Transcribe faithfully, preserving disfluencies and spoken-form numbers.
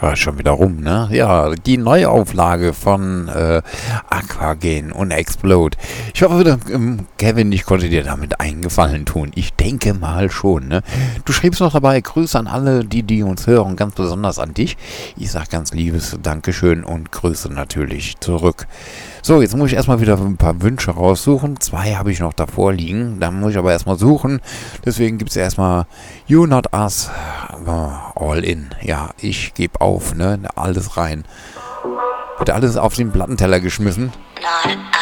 War schon wieder rum, ne? Ja, die Neuauflage von äh, Aquagen und Explode. Ich hoffe, ähm, Kevin, ich konnte dir damit einen Gefallen tun. Ich denke mal schon, ne? Du schriebst noch dabei, Grüße an alle, die, die uns hören, ganz besonders an dich. Ich sag ganz liebes Dankeschön und Grüße natürlich zurück. So, jetzt muss ich erstmal wieder ein paar Wünsche raussuchen. Zwei habe ich noch davor liegen. Da muss ich aber erstmal suchen. Deswegen gibt es erstmal You Not Us, All In. Ja, ich gebe auf, ne? Alles rein. Wird alles auf den Plattenteller geschmissen. Not